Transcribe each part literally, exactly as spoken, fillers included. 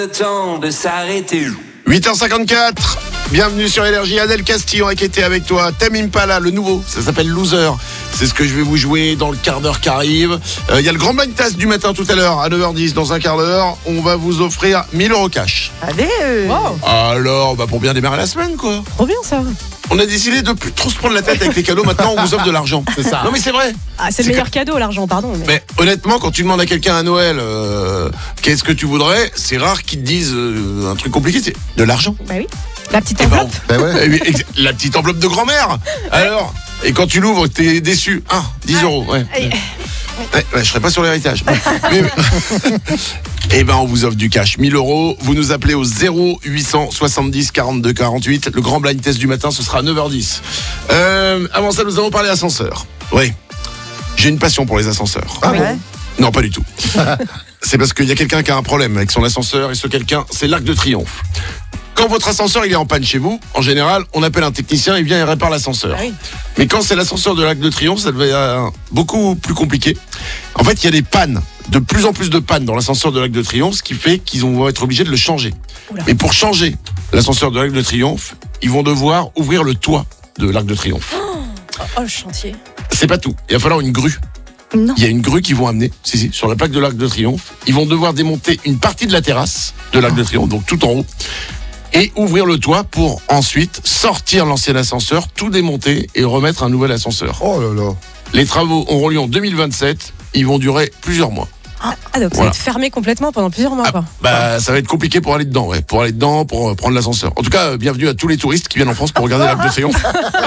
Le temps de s'arrêter. huit heures cinquante-quatre, bienvenue sur Énergie. Adèle Castillon qui était avec toi. Tame Impala, le nouveau, ça s'appelle Loser. C'est ce que je vais vous jouer dans le quart d'heure qui arrive. Il euh, y a le grand blind test du matin tout à l'heure à neuf heures dix. Dans un quart d'heure, on va vous offrir mille euros cash. Allez wow. Alors, bah pour bien démarrer la semaine, quoi. Trop bien ça. On a décidé de plus trop se prendre la tête avec les cadeaux. Maintenant, on vous offre de l'argent. C'est ça. Non mais c'est vrai. Ah, c'est, c'est le meilleur que... cadeau, l'argent, pardon. Mais... mais honnêtement, quand tu demandes à quelqu'un à Noël euh, qu'est-ce que tu voudrais, c'est rare qu'ils te disent euh, un truc compliqué. C'est de l'argent. Bah oui. La petite enveloppe. Bah ouais. La petite enveloppe de grand-mère. Alors, et quand tu l'ouvres, t'es déçu. Ah, dix euros. Ouais. Ouais, ouais, je serai pas sur l'héritage. mais, et ben on vous offre du cash, mille euros. Vous nous appelez au zéro huit cent soixante-dix quarante-deux quarante-huit. Le grand blind test du matin, ce sera à neuf heures dix. Euh, avant ça, nous allons parler ascenseur. Oui, j'ai une passion pour les ascenseurs. Ah ouais. Non, pas du tout. C'est parce qu'il y a quelqu'un qui a un problème avec son ascenseur, et ce quelqu'un, c'est l'Arc de Triomphe. Quand votre ascenseur il est en panne chez vous, en général, on appelle un technicien, il vient et répare l'ascenseur. Ah oui. Mais quand c'est l'ascenseur de l'Arc de Triomphe, ça devient euh, beaucoup plus compliqué. En fait, il y a des pannes, de plus en plus de pannes dans l'ascenseur de l'Arc de Triomphe, ce qui fait qu'ils vont être obligés de le changer. Oula. Mais pour changer l'ascenseur de l'Arc de Triomphe, ils vont devoir ouvrir le toit de l'Arc de Triomphe. Oh, oh le chantier. C'est pas tout, il va falloir une grue. Non. Il y a une grue qu'ils vont amener, si, si, sur la plaque de l'Arc de Triomphe. Ils vont devoir démonter une partie de la terrasse de l'Arc de Triomphe, donc tout en haut, et ouvrir le toit pour ensuite sortir l'ancien ascenseur, tout démonter et remettre un nouvel ascenseur. Oh là là. Les travaux auront lieu en deux mille vingt-sept, ils vont durer plusieurs mois. Ah, donc ça voilà. va être fermé complètement pendant plusieurs mois, ah, quoi. Bah, ça va être compliqué pour aller dedans, ouais. Pour aller dedans, pour euh, prendre l'ascenseur. En tout cas, euh, bienvenue à tous les touristes qui viennent en France pour regarder l'Arc de Triomphe.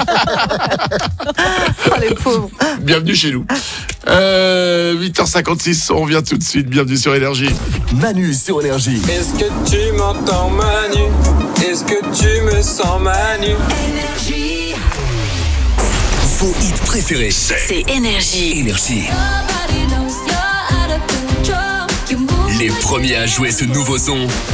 Oh les pauvres. Bienvenue chez nous. Euh, huit heures cinquante-six, on revient tout de suite. Bienvenue sur Énergie. Manu sur Énergie. Est-ce que tu m'entends, Manu? Est-ce que tu me sens, Manu? Énergie. Vos hits préférés. C'est Énergie. Énergie. Les premiers à jouer ce nouveau son.